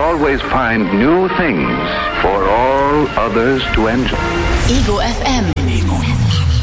always find new things for all others to enjoy. Ego FM.